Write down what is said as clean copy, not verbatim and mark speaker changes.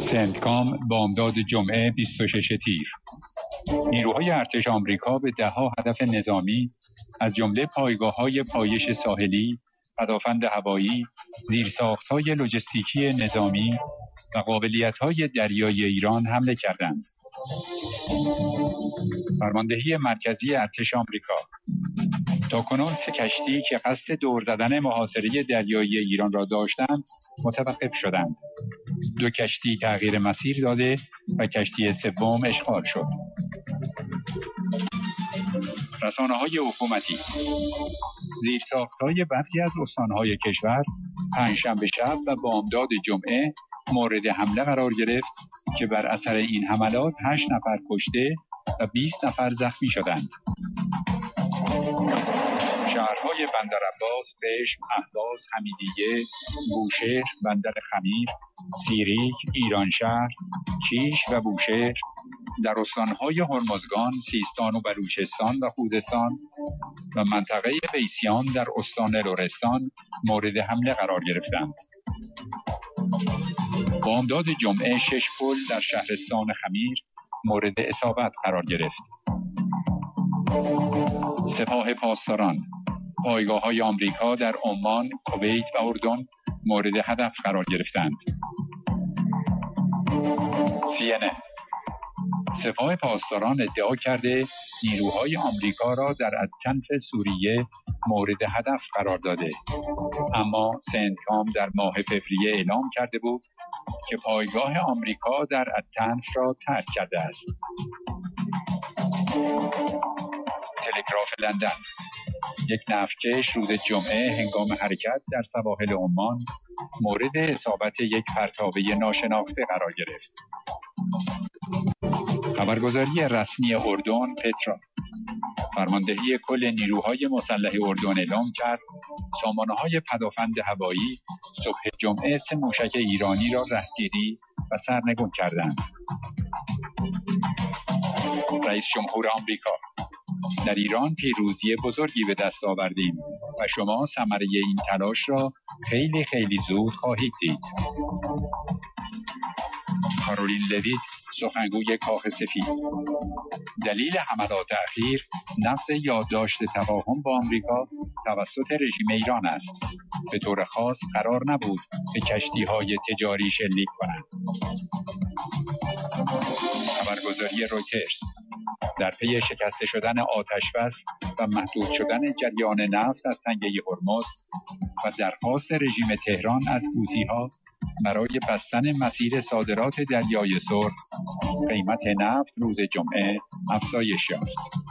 Speaker 1: سنتکام بامداد جمعه 26 تیر. نیروهای ارتش آمریکا به ده‌ها هدف نظامی از جمله پایگاه‌های پایش ساحلی، پدافند هوایی، زیرساخت‌های لوجستیکی نظامی و قابلیت‌های دریایی ایران حمله کردند. فرماندهی مرکزی ارتش آمریکا: تاکنون 3 کشتی که قصد دور زدن محاصره دریایی ایران را داشتند متوقف شدند. 2 کشتی تغییر مسیر داده و کشتی سوم اشغال شد. رسانه‌های حکومتی: زیرساخت‌های برخی از استان‌های کشور پنجشنبه شب و بامداد جمعه مورد حمله قرار گرفت که بر اثر این حملات 8 نفر کشته و 20 نفر زخمی شدند. شهرهای بندرعباس، قشم، اهواز، حمیدیه، بوشهر، بندر خمیر، سیریک، ایرانشهر، کیش و بوشهر در استانهای هرمزگان، سیستان و بلوچستان و خوزستان و منطقه ویسیان در استان لرستان مورد حمله قرار گرفتند. بامداد جمعه 6 پل در شهرستان خمیر مورد اصابت قرار گرفت. سپاه پاسداران: پایگاه‌های آمریکا در عمان، کویت و اردن مورد هدف قرار گرفتند. CNN: سپاه پاسداران ادعا کرده نیروهای آمریکا را در التنف سوریه مورد هدف قرار داده، اما سنتکام در ماه فوریه اعلام کرده بود که پایگاه آمریکا در التنف را ترک کرده است. تلگراف لندن: یک نفتکش روز جمعه هنگام حرکت در سواحل عمان مورد اصابت یک پرتابه ناشناخته قرار گرفت. خبرگزاری رسمی اردن پترا: فرماندهی کل نیروهای مسلح اردن اعلام کرد سامانه‌های پدافند هوایی صبح جمعه 3 موشک ایرانی را رهگیری و سرنگون کردند. رئیس جمهور آمریکا: در ایران پیروزی بزرگی به دست آوردیم و شما ثمره این تلاش را خیلی خیلی زود خواهید دید. کارولین لویت، سخنگوی کاخ سفید: دلیل حملات اخیر نقض یادداشت تفاهم با آمریکا توسط رژیم ایران است. به طور خاص قرار نبود به کشتی‌های تجاری شلیک کنند. خبرگزاری رویترز: در پی شکسته شدن آتشبس و محدود شدن جریان نفت از تنگه هرمز و درخواست رژیم تهران از حوثی‌ها برای بستن مسیر صادرات دریای سرخ، قیمت نفت روز جمعه افزایش یافت.